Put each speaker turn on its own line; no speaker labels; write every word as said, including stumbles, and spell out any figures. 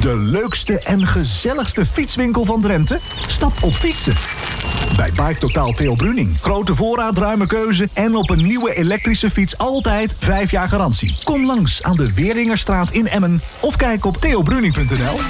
De leukste en gezelligste fietswinkel van Drenthe? Stap op fietsen. Bij Bike Totaal Theo Bruning. Grote voorraad, ruime keuze en op een nieuwe elektrische fiets altijd vijf jaar garantie. Kom langs aan de Weeringerstraat in Emmen of kijk op theo bruning punt n l.